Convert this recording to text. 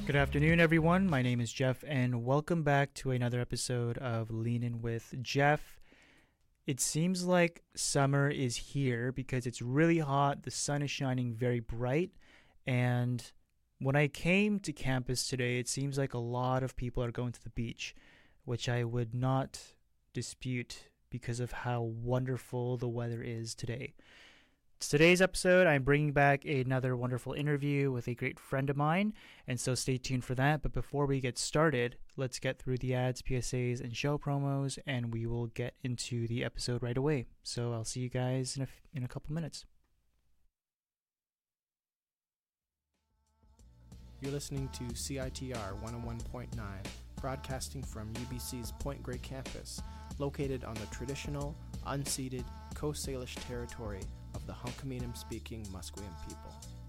Good afternoon, everyone. My name is Jeff, and welcome back to another episode of Lean In with Jeff. It seems like summer is here because it's really hot, the sun is shining very bright, and when I came to campus today, it seems like a lot of people are going to the beach, which I would not dispute because of how wonderful the weather is today. Today's episode, I'm bringing back another wonderful interview with a great friend of mine, and so stay tuned for that. But before we get started, let's get through the ads, PSAs, and show promos, and we will get into the episode right away. So I'll see you guys in a couple minutes. You're listening to CITR 101.9, broadcasting from UBC's Point Grey campus, located on the traditional, unceded Coast Salish territory of the Hunkaminam-speaking Musqueam people.